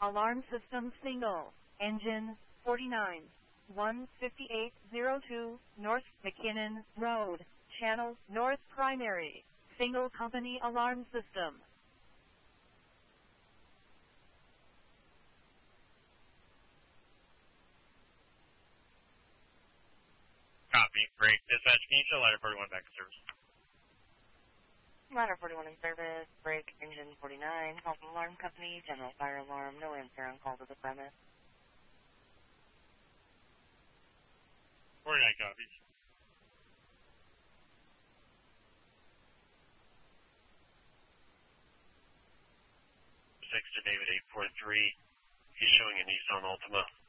Alarm system single. Engine 49. 15802 North McKinnon Road. Channel North Primary. Single company alarm system. Copy. Break. Dispatch, can you show ladder 41 back in service? Ladder 41 in service. Break. Engine 49. Health Alarm Company. General fire alarm. No answer on call to the premise. 49 copies. 6 to David 843. He's showing a Nissan Altima.